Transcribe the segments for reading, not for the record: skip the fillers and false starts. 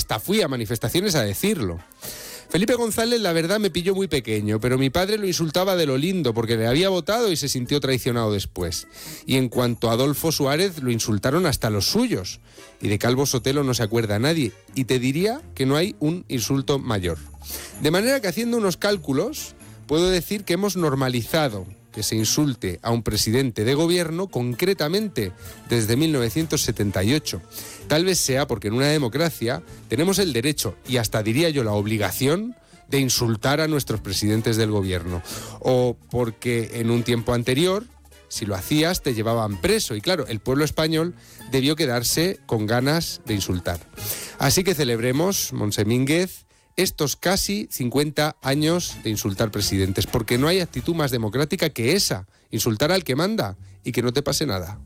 hasta fui a manifestaciones a decirlo. Felipe González, la verdad, me pilló muy pequeño, pero mi padre lo insultaba de lo lindo porque le había votado y se sintió traicionado después. Y en cuanto a Adolfo Suárez, lo insultaron hasta los suyos. Y de Calvo Sotelo no se acuerda nadie. Y te diría que no hay un insulto mayor. De manera que, haciendo unos cálculos, puedo decir que hemos normalizado que se insulte a un presidente de gobierno, concretamente desde 1978. Tal vez sea porque en una democracia tenemos el derecho, y hasta diría yo la obligación, de insultar a nuestros presidentes del gobierno. O porque en un tiempo anterior, si lo hacías, te llevaban preso. Y claro, el pueblo español debió quedarse con ganas de insultar. Así que celebremos, Montse Mínguez, estos casi 50 años de insultar presidentes, porque no hay actitud más democrática que esa, insultar al que manda y que no te pase nada.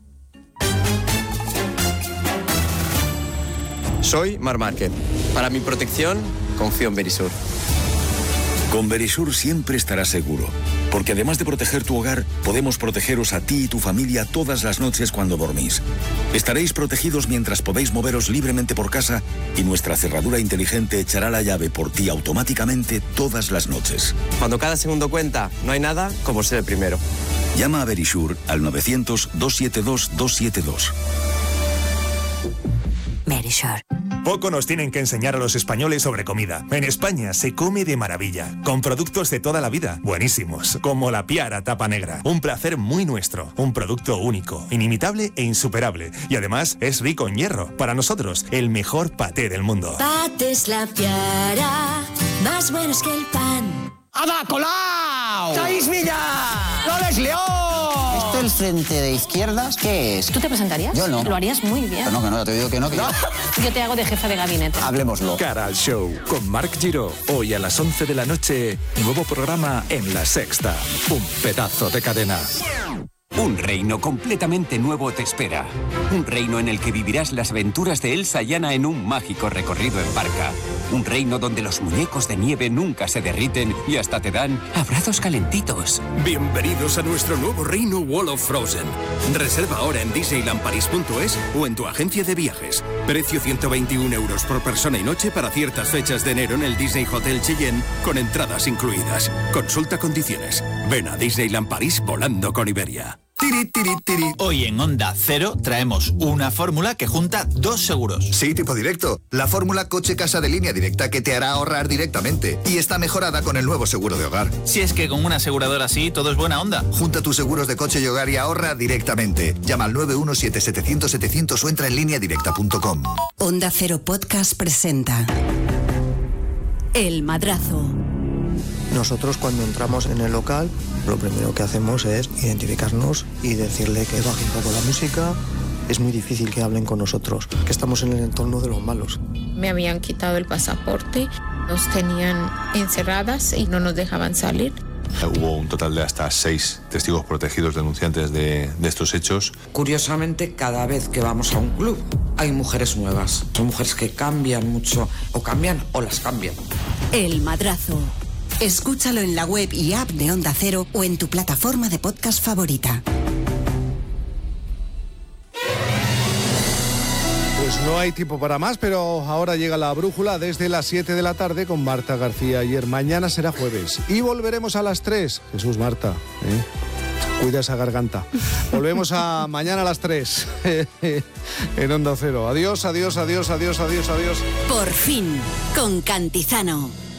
Soy Marc Márquez. Para mi protección, confío en Verisur. Con Verisur siempre estarás seguro, porque además de proteger tu hogar, podemos protegeros a ti y tu familia todas las noches cuando dormís. Estaréis protegidos mientras podéis moveros libremente por casa y nuestra cerradura inteligente echará la llave por ti automáticamente todas las noches. Cuando cada segundo cuenta, no hay nada como ser el primero. Llama a Verisur al 900-272-272. Verisur. Poco nos tienen que enseñar a los españoles sobre comida. En España se come de maravilla, con productos de toda la vida, buenísimos, como la Piara Tapa Negra. Un placer muy nuestro, un producto único, inimitable e insuperable. Y además es rico en hierro. Para nosotros, el mejor paté del mundo. Patés La Piara, más buenos que el pan. ¡Ada Colau! ¡Thais Villar! ¡Loles León! ¿Esto el frente de izquierdas qué es? ¿Tú te presentarías? Yo no. Lo harías muy bien. Que no, te digo que no. Yo te hago de jefa de gabinete. Hablemoslo. Cara al show con Marc Giró. Hoy a las 11 de la noche, nuevo programa en La Sexta. Un pedazo de cadena. Un reino completamente nuevo te espera. Un reino en el que vivirás las aventuras de Elsa y Anna en un mágico recorrido en barca. Un reino donde los muñecos de nieve nunca se derriten y hasta te dan abrazos calentitos. Bienvenidos a nuestro nuevo reino Wall of Frozen. Reserva ahora en disneylandparis.es o en tu agencia de viajes. Precio 121 € por persona y noche para ciertas fechas de enero en el Disney Hotel Cheyenne con entradas incluidas. Consulta condiciones. Ven a Disneyland París volando con Iberia. Hoy en Onda Cero traemos una fórmula que junta dos seguros. Sí, tipo directo. La fórmula coche-casa de línea directa que te hará ahorrar directamente. Y está mejorada con el nuevo seguro de hogar. Si es que con una aseguradora así todo es buena onda. Junta tus seguros de coche y hogar y ahorra directamente. Llama al 917-700-700 o entra en lineadirecta.com. Onda Cero Podcast presenta El Madrazo. Nosotros cuando entramos en el local, lo primero que hacemos es identificarnos y decirle que baje un poco la música. Es muy difícil que hablen con nosotros, que estamos en el entorno de los malos. Me habían quitado el pasaporte, nos tenían encerradas y no nos dejaban salir. Hubo un total de hasta 6 testigos protegidos denunciantes de estos hechos. Curiosamente, cada vez que vamos a un club hay mujeres nuevas. Son mujeres que cambian mucho, o cambian o las cambian. El Madrazo. Escúchalo en la web y app de Onda Cero o en tu plataforma de podcast favorita. Pues no hay tiempo para más, pero ahora llega la brújula desde las 7 de la tarde con Marta García Ayer. Mañana será jueves y volveremos a las 3. Jesús, Marta, cuida esa garganta. Volvemos a mañana a las 3 en Onda Cero. Adiós, adiós, adiós, adiós, adiós, adiós. Por fin, con Cantizano.